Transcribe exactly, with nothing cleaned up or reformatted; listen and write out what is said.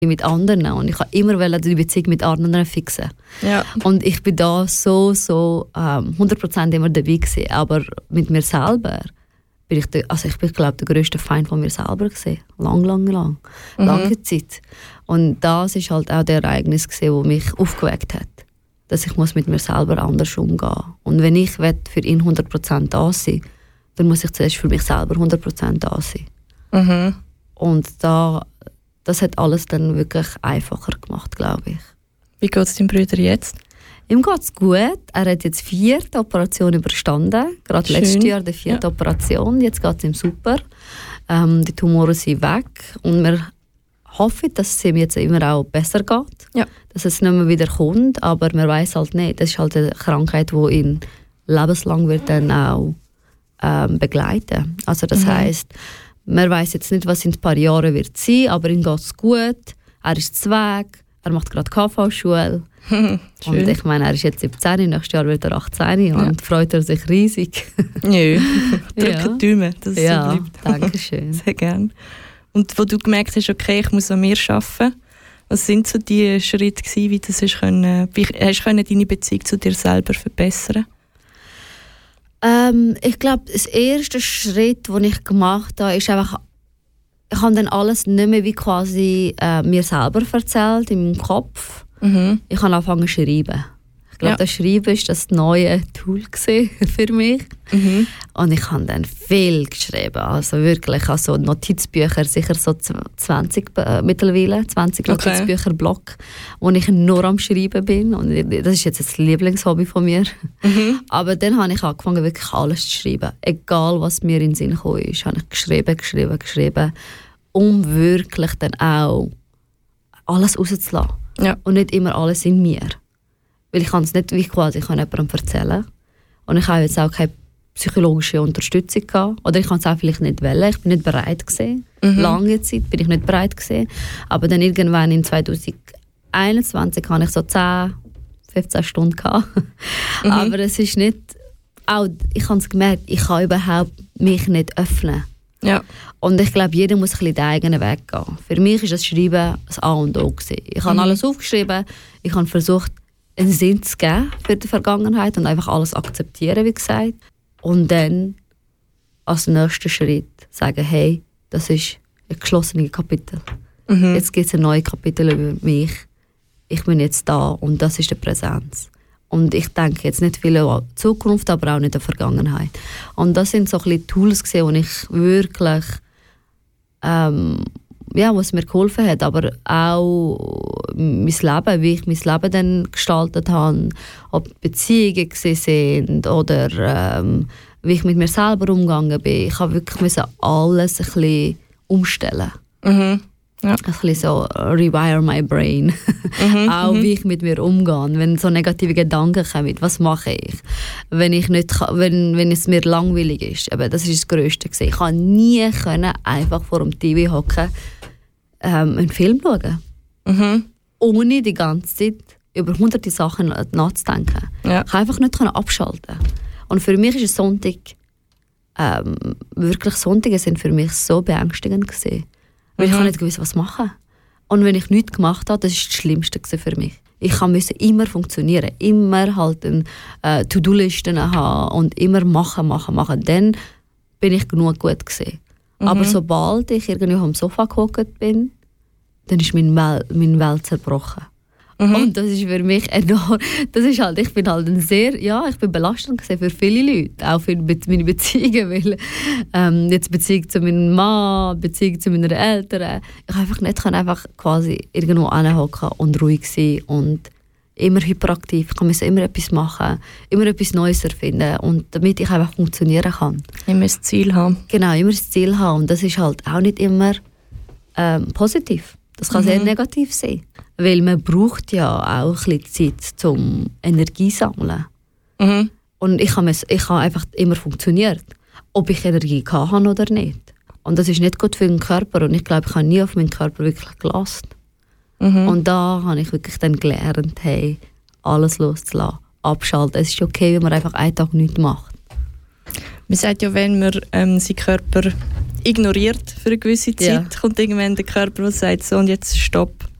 mit anderen und ich wollte immer die Beziehung mit anderen fixen. Ja. Und ich bin da so, so ähm, hundert Prozent immer dabei gewesen. Aber mit mir selber bin ich, der, also ich bin, glaube der grösste Feind von mir selber gewesen. Lang, lang, lang. Mhm. Lange Zeit. Und das ist halt auch der Ereignis gewesen, das mich aufgeweckt hat. Dass ich muss mit mir selber anders umgehen. Und wenn ich für ihn hundert Prozent da sein, dann muss ich zuerst für mich selber hundert Prozent da sein. Mhm. Und da, das hat alles dann wirklich einfacher gemacht, glaube ich. Wie geht es deinem Bruder jetzt? Ihm geht es gut. Er hat jetzt vierte Operation überstanden. Gerade Schön. letztes Jahr die vierte ja. Operation. Jetzt geht es ihm super. Ähm, die Tumoren sind weg. Und wir hoffen, dass es ihm jetzt immer auch besser geht. Ja. Dass es nicht mehr wieder kommt. Aber man weiß halt nicht. Das ist halt eine Krankheit, die ihn lebenslang wird dann auch ähm, begleiten. Also das mhm. heisst, man weiß jetzt nicht, was in ein paar Jahren wird sein, aber ihm geht es gut. Er ist zu Weg. Er macht gerade K V-Schule. Und ich meine, er ist jetzt siebzehn, nächstes Jahr wird er achtzehn ja. und freut er sich riesig. Nö, drücke ja. die Daumen, dass es ja, so bleibt. Danke schön. Sehr gerne. Und wo du gemerkt hast, okay, ich muss an mir arbeiten, was sind so die Schritte gewesen, wie du hast können, wie hast können deine Beziehung zu dir selber verbessern? Ähm, ich glaube, das erste Schritt, den ich gemacht habe, ist einfach, ich habe dann alles nicht mehr wie quasi äh, mir selber erzählt, in meinem Kopf. Mhm. Ich habe angefangen zu schreiben. Ich glaube, ja. das Schreiben war das neue Tool für mich. Mhm. Und ich habe dann viel geschrieben. Also wirklich, also Notizbücher, sicher so zwanzig äh, mittlerweile, zwanzig okay. Notizbücher-Block, wo ich nur am Schreiben bin. Und das ist jetzt das Lieblingshobby von mir. Mhm. Aber dann habe ich angefangen, wirklich alles zu schreiben. Egal, was mir in den Sinn gekommen ist, habe ich geschrieben, geschrieben, geschrieben, um wirklich dann auch alles rauszulassen. Ja. Und nicht immer alles in mir. Weil ich kann es nicht wie quasi ich kann jemandem erzählen. Und ich habe jetzt auch keine psychologische Unterstützung gehabt. Oder ich kann es auch vielleicht nicht wollen. Ich bin nicht bereit gewesen. Mhm. Lange Zeit bin ich nicht bereit gewesen. Aber dann irgendwann in zwanzig einundzwanzig hatte ich so zehn, fünfzehn Stunden gehabt. Mhm. Aber es ist nicht... Auch, ich habe es gemerkt, ich kann überhaupt mich nicht öffnen. Ja. Und ich glaube, jeder muss ein bisschen den eigenen Weg gehen. Für mich war das Schreiben das A und O gewesen. Ich habe mhm. alles aufgeschrieben. Ich habe versucht, einen Sinn zu geben für die Vergangenheit und einfach alles akzeptieren, wie gesagt. Und dann als nächsten Schritt sagen, hey, das ist ein geschlossenes Kapitel. Mhm. Jetzt gibt es ein neues Kapitel über mich. Ich bin jetzt da und das ist die Präsenz. Und ich denke jetzt nicht viel an die Zukunft, aber auch nicht an die Vergangenheit. Und das sind so ein bisschen Tools, die ich wirklich, ähm, ja, was mir geholfen hat, aber auch mein Leben, wie ich mein Leben dann gestaltet habe, ob Beziehungen sind oder ähm, wie ich mit mir selber umgegangen bin. Ich habe wirklich alles ein bisschen umstellen. Mhm. Ja. Ein bisschen so rewire my brain. Mhm, auch wie ich mit mir umgehe. Wenn so negative Gedanken kommen, was mache ich? Wenn, ich nicht, wenn, wenn es mir langweilig ist. Aber das ist das Grösste. Ich konnte nie können einfach vor dem T V hocken, ähm, einen Film schauen. Mhm. Ohne die ganze Zeit über hunderte Sachen nachzudenken. Ja. Ich konnte einfach nicht abschalten. Und für mich ist es Sonntag, ähm, wirklich Sonntage sind für mich so beängstigend gewesen. Weil mhm. ich nicht gewusst, was machen. Und wenn ich nichts gemacht habe, das war das Schlimmste für mich. Ich musste immer funktionieren, immer halt eine äh, To-Do-Listen haben und immer machen, machen, machen. Dann bin ich genug gut gewesen. Mhm. Aber sobald ich irgendwie am Sofa gehockt bin, dann ist meine Welt, meine Welt zerbrochen. Mhm. Und das ist für mich enorm. Das ist halt, ich bin halt ein sehr, ja, ich bin belastend für viele Leute, auch für meine Beziehungen, weil ähm, jetzt Beziehung zu meinem Mann, Beziehung zu meinen Eltern, ich einfach nicht kann einfach quasi irgendwo hinhocken und ruhig sein und immer hyperaktiv. Ich muss immer etwas machen, immer etwas Neues erfinden und damit ich einfach funktionieren kann. Immer das Ziel haben. Genau, immer das Ziel haben und das ist halt auch nicht immer ähm, positiv. Das kann mhm. sehr negativ sein. Weil man braucht ja auch ein bisschen Zeit, um Energie zu sammeln. Mhm. Und ich habe ich habe einfach immer funktioniert. Ob ich Energie hatte oder nicht. Und das ist nicht gut für den Körper. Und ich glaube, ich habe nie auf meinen Körper wirklich gelassen. Mhm. Und da habe ich wirklich dann gelernt, hey, alles loszulassen, abschalten. Es ist okay, wenn man einfach einen Tag nichts macht. Man sagt ja, wenn man ähm, seinen Körper ignoriert für eine gewisse Zeit, ja. kommt irgendwann der Körper, der sagt, so und jetzt stopp.